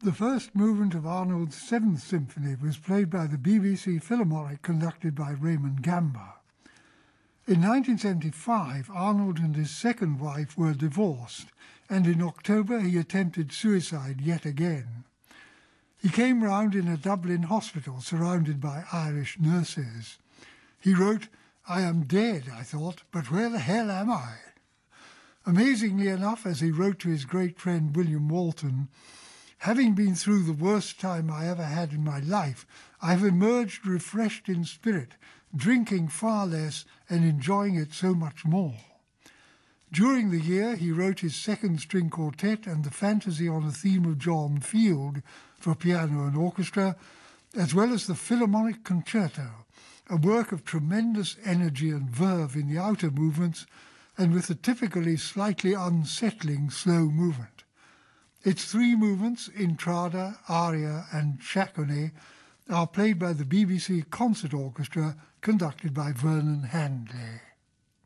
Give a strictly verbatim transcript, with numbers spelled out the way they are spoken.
The first movement of Arnold's Seventh Symphony was played by the B B C Philharmonic, conducted by Raymond Gamba. In nineteen seventy-five, Arnold and his second wife were divorced, and in October he attempted suicide yet again. He came round in a Dublin hospital surrounded by Irish nurses. He wrote, "I am dead, I thought, but where the hell am I?" Amazingly enough, as he wrote to his great friend William Walton, "Having been through the worst time I ever had in my life, I have emerged refreshed in spirit, drinking far less and enjoying it so much more." During the year, he wrote his second string quartet and the fantasy on a theme of John Field for piano and orchestra, as well as the Philharmonic Concerto, a work of tremendous energy and verve in the outer movements and with a typically slightly unsettling slow movement. Its three movements, Intrada, Aria and Chaconnet, are played by the B B C Concert Orchestra, conducted by Vernon Handley.